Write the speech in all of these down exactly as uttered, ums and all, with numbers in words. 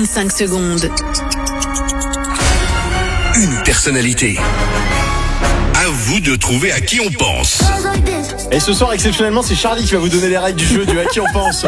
cinq secondes. Une personnalité. À vous de trouver à qui on pense. Et ce soir, exceptionnellement, c'est Charlie qui va vous donner les règles du jeu du à qui on pense.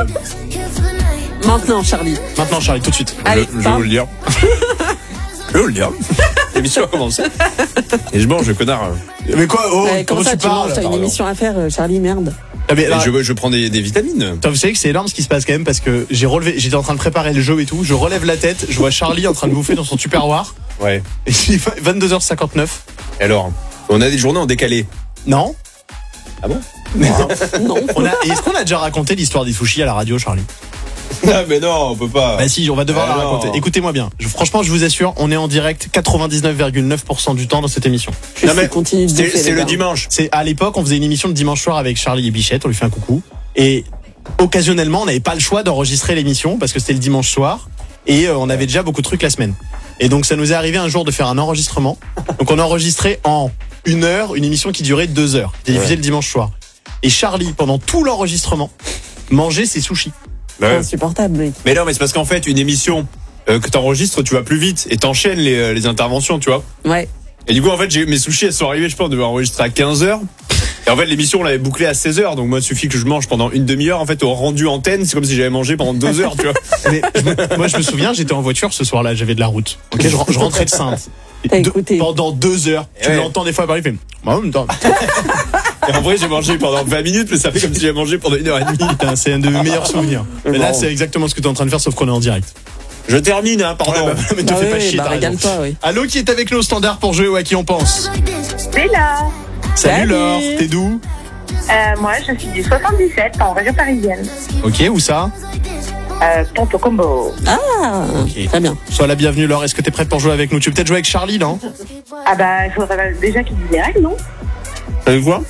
Maintenant, Charlie. Maintenant, Charlie, tout de suite. Allez, Je, je vais vous le dire. Je vais vous le dire. L'émission a commencé. Et je mange, le connard. Mais quoi oh, Eh, comment comment ça, tu tu parles manges? T'as une pardon. émission à faire, euh, Charlie, merde. Ah, mais, Et là, je, je prends des, des vitamines. Toi, vous savez que c'est énorme ce qui se passe quand même parce que j'ai relevé, j'étais en train de préparer le jeu et tout, je relève la tête, je vois Charlie en train de bouffer dans son tupperware Ouais. et il est vingt-deux heures cinquante-neuf. Et alors, on a des journées en décalé. Non. Ah bon? Non. On a, et est-ce qu'on a déjà raconté l'histoire des sushis à la radio, Charlie? Ah mais non, on peut pas. Bah si, on va devoir Ah la non. raconter. Écoutez-moi bien. Je, franchement, je vous assure, on est en direct quatre-vingt-dix-neuf virgule neuf pour cent du temps dans cette émission. Non mais continue de c'est bouffer, c'est les le gars. dimanche. C'est à l'époque, on faisait une émission de dimanche soir avec Charlie et Bichette, on lui fait un coucou. Et occasionnellement, on n'avait pas le choix d'enregistrer l'émission parce que c'était le dimanche soir et euh, on avait déjà beaucoup de trucs la semaine. Et donc ça nous est arrivé un jour de faire un enregistrement. Donc on a enregistré en une heure une émission qui durait deux heures, qui était diffusée Ouais. le dimanche soir. Et Charlie, pendant tout l'enregistrement, mangeait ses sushis. Bah C'est ouais. insupportable, mec. Mais non, mais c'est parce qu'en fait, une émission euh, que t'enregistres, tu vas plus vite et t'enchaînes les, euh, les interventions, tu vois. Ouais. Et du coup, en fait, j'ai, mes sushis, elles sont arrivées, je pense, on devait enregistrer à quinze heures. Et en fait, l'émission, on l'avait bouclée à seize heures. Donc, moi, il suffit que je mange pendant une demi-heure. En fait, au rendu antenne, c'est comme si j'avais mangé pendant deux heures, tu vois. Mais je me- moi, je me souviens, j'étais en voiture ce soir-là, j'avais de la route. Ok, je, je rentrais de Sainte. T'as Deux- écouté. pendant deux heures, tu Ouais. l'entends des fois parler, il fait. Bah, en même temps, Et en vrai, j'ai mangé pendant vingt minutes, mais ça fait comme si j'avais mangé pendant une heure et demie. putain, c'est un de mes meilleurs souvenirs. Mais là, c'est exactement ce que tu es en train de faire, sauf qu'on est en direct. Je termine, hein, pardon. Ouais, bah, mais te Ah fais pas ouais, chier, bah, t'as raison. régale-toi, oui. Allô, qui est avec nous au standard pour jouer ou à qui on pense? C'est là. Salut, Salut. Laure, t'es d'où? Euh, moi, je suis du soixante-dix-sept en région parisienne. Ok, où ça? Euh, Ponto Combo. Ah, Ok. très bien. Sois la bienvenue, Laure. Est-ce que t'es prête pour jouer avec nous? Tu veux peut-être jouer avec Charlie, non? Ah bah, il faudrait déjà qu'il dise les règles, non? Savez quoi?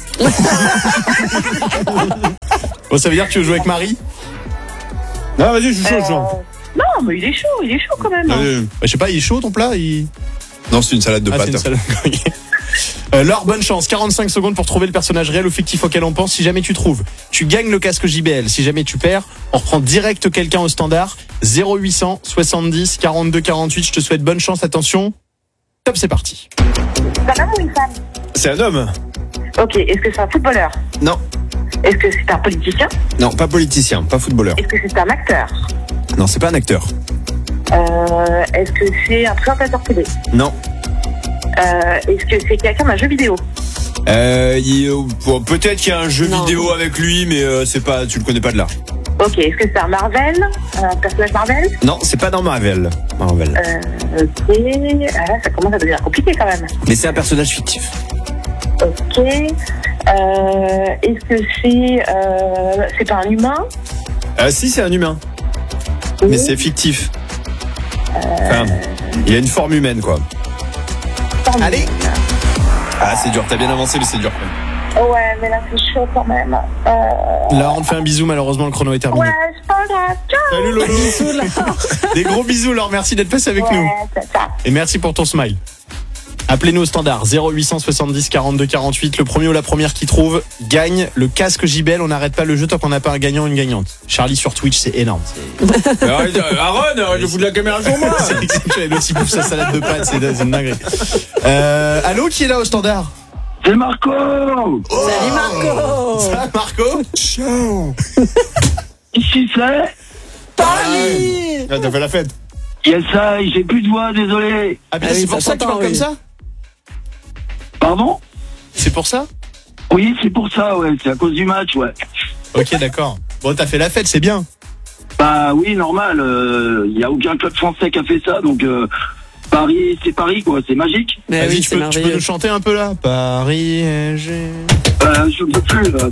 Bon, ça veut dire que tu veux jouer avec Marie? Non, vas-y, je suis chaud, je suis Euh, chaud. Non, mais il est chaud, il est chaud quand même. hein. Allez. Bah, je sais pas, il est chaud ton plat? Il... Non, c'est une salade de Ah, c'est pâtes. une salade. Ok. Euh, Laure, bonne chance. quarante-cinq secondes pour trouver le personnage réel ou fictif auquel on pense. Si jamais tu trouves, tu gagnes le casque J B L. Si jamais tu perds, on reprend direct quelqu'un au standard. zéro huit cent soixante-dix quarante-deux quarante-huit. Je te souhaite bonne chance. Attention. Top, c'est parti. C'est un homme ou une femme? C'est un homme? Ok, est-ce que c'est un footballeur? Non. Est-ce que c'est un politicien? Non, pas politicien, pas footballeur. Est-ce que c'est un acteur? Non, c'est pas un acteur. Euh, est-ce que c'est un présentateur télé? Non. Euh, est-ce que c'est quelqu'un d'un jeu vidéo? Euh, il- bon, peut-être qu'il y a un jeu Non. vidéo avec lui, mais euh, c'est pas, tu le connais pas de là. Ok, est-ce que c'est un Marvel? Un personnage Marvel? Non, c'est pas dans Marvel. Marvel. Euh, ok, ah, là, ça commence à devenir compliqué quand même. Mais c'est un personnage fictif. Ok. Euh, est-ce que c'est euh, c'est pas un humain? Ah si, c'est un humain, mais c'est fictif. Enfin, il a une forme humaine, quoi. Allez. Ah, c'est dur. T'as bien avancé, mais c'est dur. Ouais, mais là c'est chaud quand même. Euh, Laure, on te fait un bisou. Malheureusement, le chrono est terminé. ouais, c'est pas grave. Ciao. Salut Lolo. Des gros bisous, Laure. Merci d'être passé avec nous. Ouais, c'est ça. Et merci pour ton smile. Appelez-nous au standard zéro huit cent soixante-dix quarante-deux quarante-huit. Le premier ou la première qui trouve gagne le casque J B L. On n'arrête pas le jeu tant qu'on n'a pas un gagnant ou une gagnante. Charlie sur Twitch, c'est énorme. Mais arrête, euh, Aaron, arrête de foutre la caméra sur moi. C'est exceptionnel. L'autre, il bouffe sa salade de pâtes. C'est c'est une dinguerie. Euh, allô, qui est là au standard? C'est Marco. Salut Marco. Ça, Marco? Ici c'est. Paris. Ah, t'as fait la fête. Yes, ça, j'ai plus de voix, désolé. Ah, putain, Ah oui, c'est pour ça ça que tu s'entend, parles comme oui. ça? Pardon? C'est pour ça? Oui, c'est pour ça, ouais. C'est à cause du match, ouais. Ok, d'accord. Bon, t'as fait la fête, c'est bien. Bah oui, normal. Il y a aucun club français qui a fait ça, donc euh, Paris, c'est Paris, quoi. C'est magique. Mais Vas-y, oui, tu, c'est peux, tu peux merveilleux. nous chanter un peu là? Paris, j'ai... Euh, je ne peux plus. Là.